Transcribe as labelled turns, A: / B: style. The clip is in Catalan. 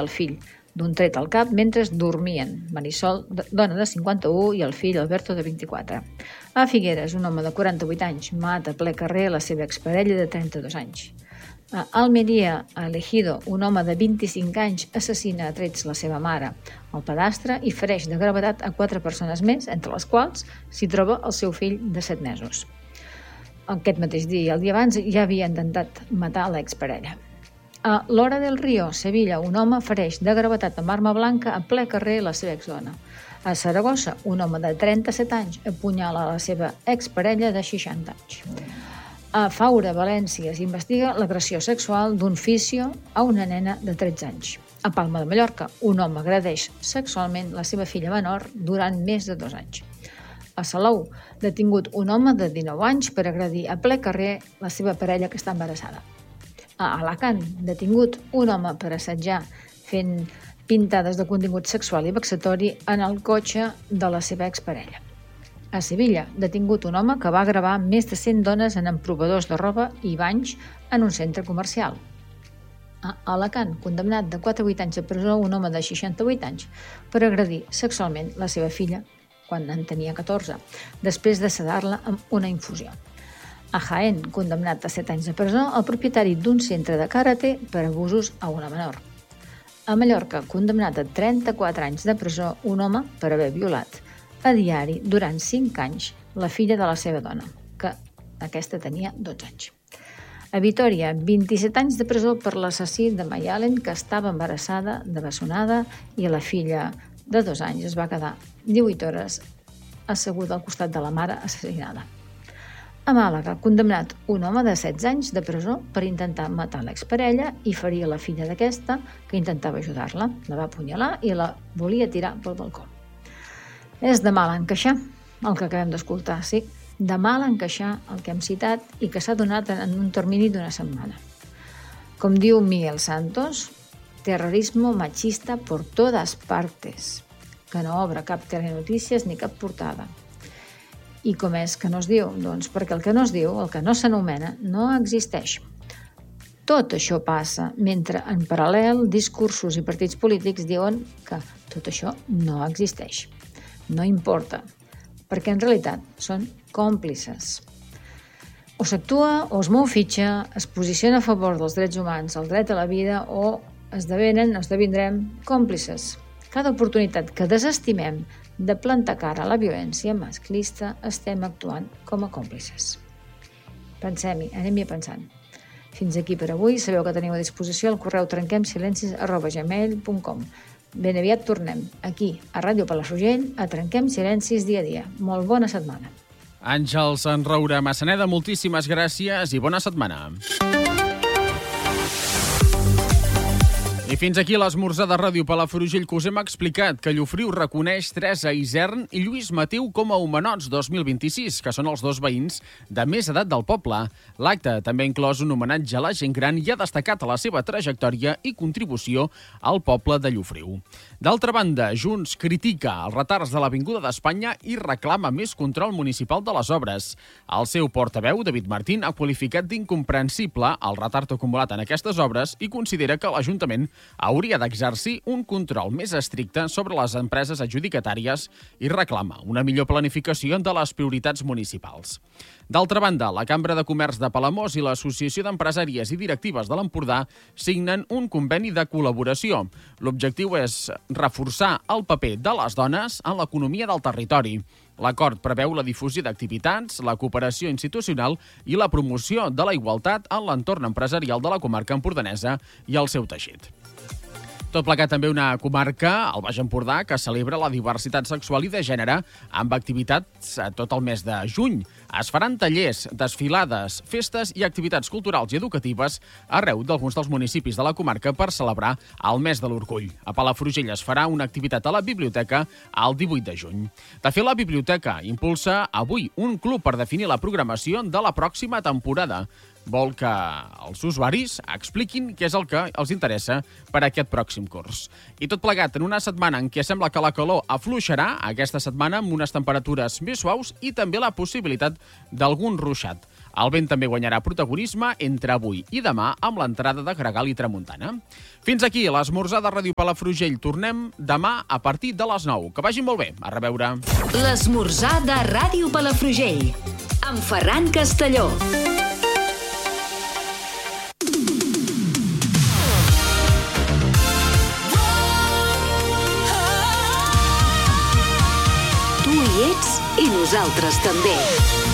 A: el fill d'un tret al cap mentre dormien. Marisol, dona de 51, i el fill Alberto, de 24. A Figueres, un home de 48 anys mata a ple carrer la seva exparella de 32 anys. A Almeria, a Ejido, un home de 25 anys assassina a trets la seva mare, el padastre, i fereix de gravetat a 4 persones més, entre les quals s'hi troba el seu fill de 7 mesos. Aquest mateix dia, el dia abans, ja havia intentat matar l'exparella. A l'Hora del Río, Sevilla, un home fereix de gravetat amb arma blanca a ple carrer la seva exdona. A Saragossa, un home de 37 anys apunyala la seva exparella de 60 anys. A Faura, València, s'investiga l'agressió sexual d'un fisio a una nena de 13 anys. A Palma de Mallorca, un home agredeix sexualment la seva filla menor durant més de 2 anys. A Salou, detingut un home de 19 anys per agredir a ple carrer la seva parella que està embarassada. A Alacant, detingut un home per assetjar fent pintades de contingut sexual i vexatori en el cotxe de la seva exparella. A Sevilla, detingut un home que va gravar més de 100 dones en emprovadors de roba i banys en un centre comercial. A Alacant, condemnat de 4 a 8 anys de presó un home de 68 anys per agredir sexualment la seva filla quan en tenia 14, després de sedar-la amb una infusió. A Jaén, condemnat a 7 anys de presó el propietari d'un centre de karate per abusos a una menor. A Mallorca, condemnat a 34 anys de presó un home per haver violat a diari durant 5 anys la filla de la seva dona, que aquesta tenia 12 anys. A Vitòria, 27 anys de presó per l'assassí de Mayalen, que estava embarassada de bessonada, i la filla de 2 anys es va quedar 18 hores asseguda al costat de la mare assassinada. A Màlaga, condemnat un home de 16 anys de presó per intentar matar l'exparella i ferir la filla d'aquesta, que intentava ajudar-la. La va apunyalar i la volia tirar pel balcó. És de mal encaixar el que acabem d'escoltar, sí, de mal encaixar el que hem citat i que s'ha donat en un termini d'una setmana. Com diu Miguel Santos, terrorismo machista por todas partes, que no obre cap telenotícies ni cap portada. I com és que no es diu? Doncs perquè el que no es diu, el que no s'anomena, no existeix. Tot això passa mentre, en paral·lel, discursos i partits polítics diuen que tot això no existeix. No importa, perquè en realitat són còmplices. O s'actua o es mou fitxa, es posiciona a favor dels drets humans, el dret a la vida, o esdevindrem còmplices. Cada oportunitat que desestimem de plantar cara a la violència masclista estem actuant com a còmplices. Pensem-hi, anem-hi pensant. Fins aquí per avui. Sabeu que teniu a disposició el correu trenquemsilencis@gmail.com. Ben aviat tornem aquí, a Ràdio Palafrugell, a Trenquem Silencis dia a dia. Molt bona setmana.
B: Àngels Enroure Massaneda, moltíssimes gràcies i bona setmana. I fins aquí l'esmorzar de Ràdio Palafrugell, que us hem explicat que Llofriu reconeix Teresa Isern i Lluís Mateu com a Homenots 2026, que són els 2 veïns de més edat del poble. L'acte també ha inclòs un homenatge a la gent gran i ha destacat la seva trajectòria i contribució al poble de Llofriu. D'altra banda, Junts critica els retards de l'Avinguda d'Espanya i reclama més control municipal de les obres. El seu portaveu, David Martín, ha qualificat d'incomprensible el retard acumulat en aquestes obres i considera que l'Ajuntament hauria d'exercir un control més estricte sobre les empreses adjudicatàries i reclama una millor planificació de les prioritats municipals. D'altra banda, la Cambra de Comerç de Palamós i l'Associació d'Empresàries i Directives de l'Empordà signen un conveni de col·laboració. L'objectiu és reforçar el paper de les dones en l'economia del territori. L'acord preveu la difusió d'activitats, la cooperació institucional i la promoció de la igualtat en l'entorn empresarial de la comarca empordanesa i el seu teixit. Tot plegat també una comarca, el Baix Empordà, que celebra la diversitat sexual i de gènere amb activitats tot el mes de juny. Es faran tallers, desfilades, festes i activitats culturals i educatives arreu d'alguns dels municipis de la comarca per celebrar el mes de l'orgull. A Palafrugell es farà una activitat a la biblioteca el 18 de juny. De fet, la biblioteca impulsa avui un club per definir la programació de la pròxima temporada. Vol que els usuaris expliquin què és el que els interessa per a aquest pròxim curs. I tot plegat en una setmana en què sembla que la calor afluixarà, aquesta setmana amb unes temperatures més suaus i també la possibilitat d'algun ruixat. El vent també guanyarà protagonisme entre avui i demà amb l'entrada de gregal i tramuntana. Fins aquí l'esmorzar de Ràdio Palafrugell. Tornem demà a partir de les 9. Que vagi molt bé. A reveure.
C: L'esmorzar de Ràdio Palafrugell amb Ferran Castelló. Tu hi ets i nosaltres també.